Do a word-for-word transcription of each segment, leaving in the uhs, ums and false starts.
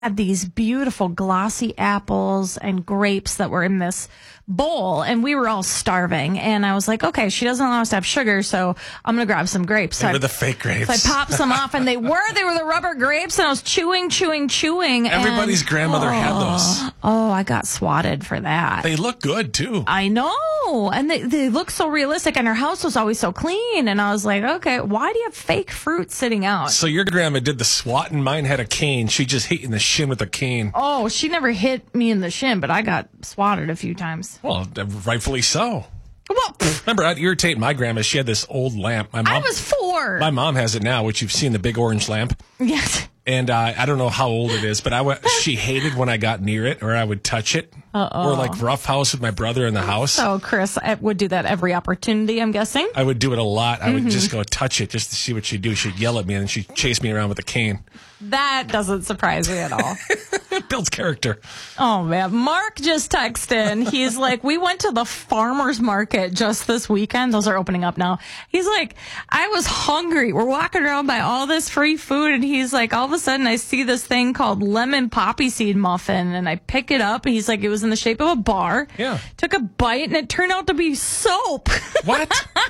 had these beautiful glossy apples and grapes that were in this bowl, and we were all starving. And I was like, okay, she doesn't allow us to have sugar, so I'm going to grab some grapes. So they were I, the fake grapes. So I popped some off, and they were. They were the rubber grapes, and I was chewing, chewing, chewing. Everybody's and, grandmother oh, had those. Oh, I got swatted for that. They look good, too. I know. And they, they look so realistic, and her house was always so clean. And I was like, okay, why do you have fake fruit sitting out? So your grandma did the swatting. Mine had a cane. She just hit you in the shin with a cane. Oh, she never hit me in the shin, but I got swatted a few times. Well, rightfully so. Well, pff, Remember, I'd irritate my grandma. She had this old lamp. My mom, I was four. My mom has it now, which you've seen, the big orange lamp. Yes. And uh, I don't know how old it is, but I w- she hated when I got near it or I would touch it. Uh-oh. Or like rough house with my brother in the house. So Chris I would do that every opportunity, I'm guessing. I would do it a lot. I Mm-hmm. would just go touch it just to see what she'd do. She'd yell at me and then she'd chase me around with a cane. That doesn't surprise me at all. It builds character. Oh, man. Mark just texted in. He's like, we went to the farmer's market just this weekend. Those are opening up now. He's like, I was hungry. We're walking around by all this free food. And he's like, all of a sudden I see this thing called lemon poppy seed muffin. And I pick it up. And he's like, it was in the shape of a bar. Yeah. Took a bite and it turned out to be soap. What?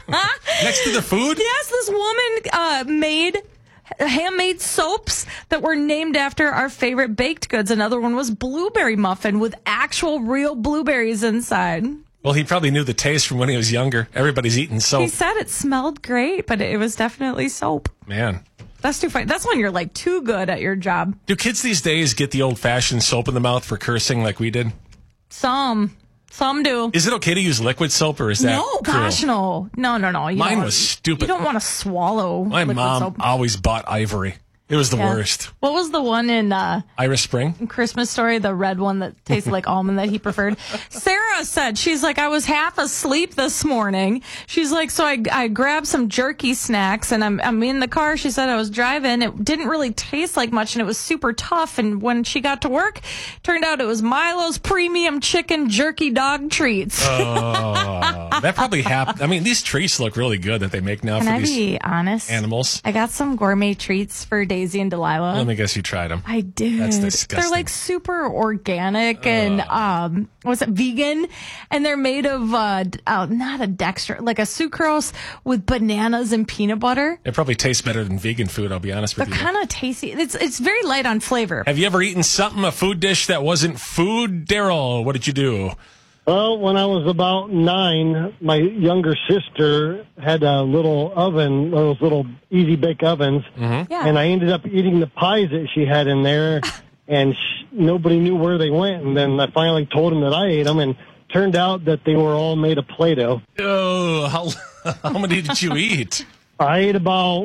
Next to the food? Yes, this woman uh, made handmade soaps that were named after our favorite baked goods. Another one was blueberry muffin with actual real blueberries inside. Well, he probably knew the taste from when he was younger. Everybody's eating soap. He said it smelled great, but it was definitely soap. Man. That's too funny. That's when you're like too good at your job. Do kids these days get the old-fashioned soap in the mouth for cursing like we did? Some. Some do. Is it okay to use liquid soap, or is that No, cruel? gosh, no. No, no, no. You Mine don't- was stupid. You don't want to swallow My liquid mom soap. always bought Ivory. It was the Yeah. worst. What was the one in uh, Iris Spring? Christmas Story, the red one that tasted like almond that he preferred? Sarah said, she's like, I was half asleep this morning. She's like, so I, I grabbed some jerky snacks and I'm, I'm in the car. She said I was driving. It didn't really taste like much and it was super tough. And when she got to work, turned out it was Milo's premium chicken jerky dog treats. Oh, that probably happened. I mean, these treats look really good that they make now Can for I these be honest? animals. I got some gourmet treats for Daisy and Delilah. Let me guess you tried them. I did. That's disgusting. They're like super organic and um, what's it, vegan, and they're made of uh, d- uh, not a dextrose, like a sucrose with bananas and peanut butter. It probably tastes better than vegan food, I'll be honest with They're you. kind of tasty. It's it's very light on flavor. Have you ever eaten something, a food dish that wasn't food? Daryl, what did you do? Well, when I was about nine, my younger sister had a little oven, those little easy bake ovens, Mm-hmm. Yeah. and I ended up eating the pies that she had in there, and sh- nobody knew where they went. And then I finally told them that I ate them, and turned out that they were all made of Play-Doh. Oh, how, how many did you eat? I ate about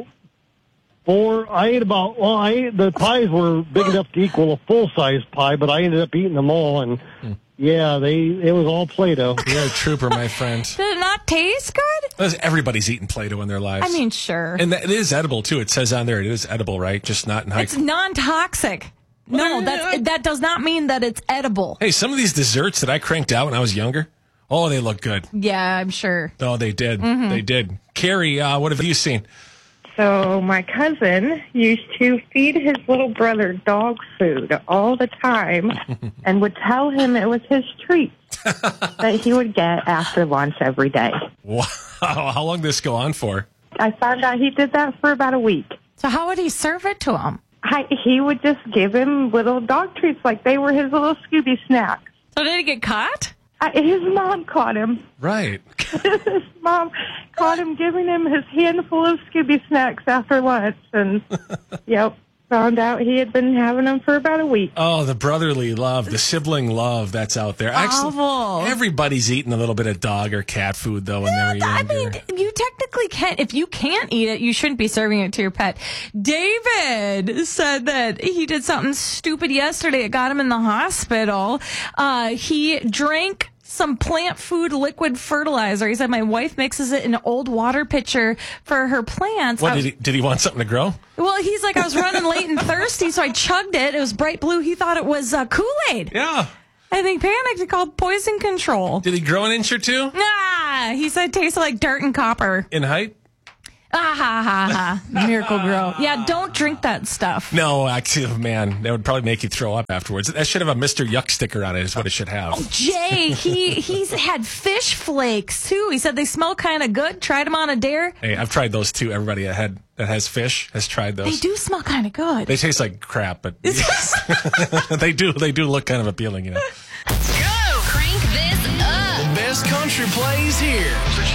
four. I ate about, well, I ate, the pies were big enough to equal a full-size pie, but I ended up eating them all, and yeah, they it was all Play-Doh. You're a trooper, my friend. Did it not taste good? Everybody's eaten Play-Doh in their lives. I mean, sure. And that, it is edible, too. It says on there it is edible, right? Just not in high. It's non-toxic. No, that's that does not mean that it's edible. Hey, some of these desserts that I cranked out when I was younger, oh, they look good. Yeah, I'm sure. Oh, they did. Mm-hmm. They did. Carrie, uh, what have you seen? So my cousin used to feed his little brother dog food all the time and would tell him it was his treat that he would get after lunch every day. Wow. How long did this go on for? I found out he did that for about a week. So how would he serve it to him? I, he would just give him little dog treats like they were his little Scooby snacks. So did he get caught? I, his mom caught him. Right. His mom caught him giving him his handful of Scooby snacks after lunch. And, yep, found out he had been having them for about a week. Oh, the brotherly love, the sibling love that's out there. Actually, Awful. everybody's eating a little bit of dog or cat food, though, when they were I younger. mean, you technically can't. If you can't eat it, you shouldn't be serving it to your pet. David said that he did something stupid yesterday. It got him in the hospital. Uh, he drank some plant food liquid fertilizer. He said, my wife mixes it in an old water pitcher for her plants. What, I- did he, did he want something to grow? well, he's like, I was running late and thirsty, so I chugged it. It was bright blue. He thought it was uh, Kool-Aid. Yeah. And he panicked and called poison control. Did he grow an inch or two Ah, he said it tasted like dirt and copper. in height? Ah, ha, ha, ha. Miracle Grow. Yeah, don't drink that stuff. No, actually, man, that would probably make you throw up afterwards. That should have a Mister Yuck sticker on it is what it should have. Jay, he he's had fish flakes, too. He said they smell kind of good. Tried them on a dare. Hey, I've tried those, too. Everybody that, had, that has fish has tried those. They do smell kind of good. They taste like crap, but they do They do look kind of appealing, you know. Go! Crank this up. The best country plays here.